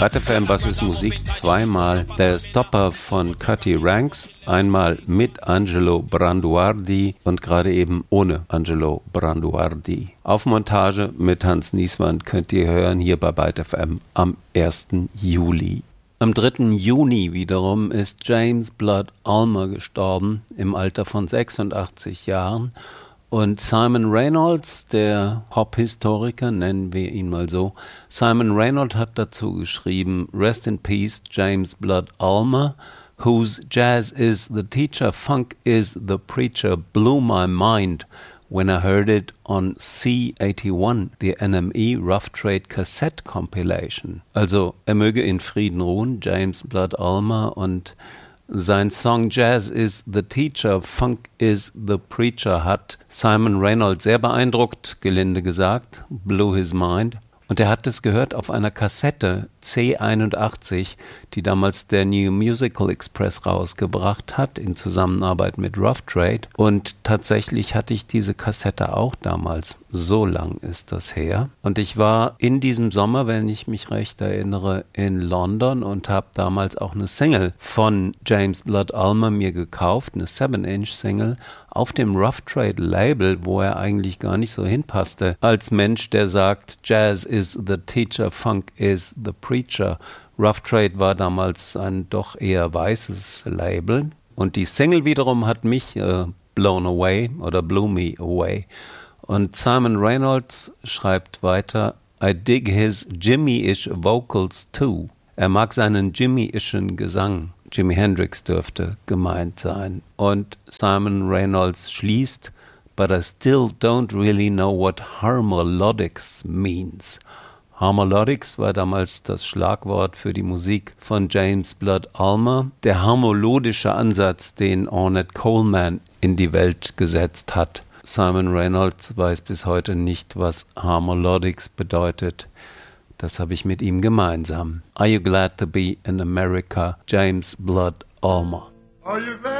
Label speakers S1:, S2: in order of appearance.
S1: Bite FM, was ist Musik? Zweimal der Stopper von Cutty Ranks, einmal mit Angelo Branduardi und gerade eben ohne Angelo Branduardi. Auf Montage mit Hans Nieswand könnt ihr hören hier bei Bite FM am 1. Juli. Am 3. Juni wiederum ist James Blood Ulmer gestorben im Alter von 86 Jahren. Und Simon Reynolds, der Pop-Historiker, nennen wir ihn mal so, Simon Reynolds hat dazu geschrieben, Rest in Peace, James Blood Ulmer, whose jazz is the teacher, funk is the preacher, blew my mind when I heard it on C81, the NME Rough Trade Cassette Compilation. Also, er möge in Frieden ruhen, James Blood Ulmer, und sein Song Jazz is the Teacher, Funk is the Preacher hat Simon Reynolds sehr beeindruckt, gelinde gesagt, blew his mind. Und er hat es gehört auf einer Kassette C81, die damals der New Musical Express rausgebracht hat, in Zusammenarbeit mit Rough Trade. Und tatsächlich hatte ich diese Kassette auch damals. So lang ist das her. Und ich war in diesem Sommer, wenn ich mich recht erinnere, in London und habe damals auch eine Single von James Blood Ulmer mir gekauft, eine 7-Inch-Single, auf dem Rough Trade Label, wo er eigentlich gar nicht so hinpasste, als Mensch, der sagt, Jazz is the teacher, Funk is the preacher. Rough Trade war damals ein doch eher weißes Label. Und die Single wiederum hat mich blown away oder blew me away. Und Simon Reynolds schreibt weiter, I dig his Jimmy-ish vocals too. Er mag seinen Jimmy-ischen Gesang. Jimi Hendrix dürfte gemeint sein. Und Simon Reynolds schließt, but I still don't really know what harmolodics means. Harmolodics war damals das Schlagwort für die Musik von James Blood Ulmer. Der harmolodische Ansatz, den Ornette Coleman in die Welt gesetzt hat. Simon Reynolds weiß bis heute nicht, was Harmolodics bedeutet. Das habe ich mit ihm gemeinsam. Are you glad to be in America? James Blood Ulmer. Are you glad?